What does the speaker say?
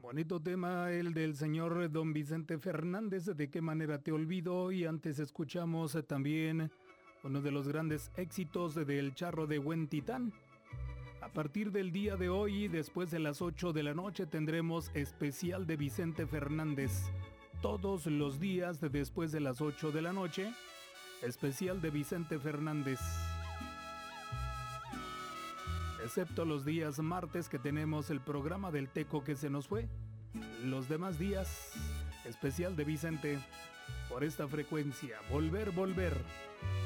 Bonito tema el del señor don Vicente Fernández, ¿de qué manera te olvido? Y antes escuchamos también uno de los grandes éxitos del Charro de Huentitán. A partir del día de hoy, después de las 8 de la noche, tendremos especial de Vicente Fernández. Todos los días después de las 8 de la noche, especial de Vicente Fernández. Excepto los días martes que tenemos el programa del Teco que se nos fue. Los demás días, especial de Vicente, por esta frecuencia. Volver, volver.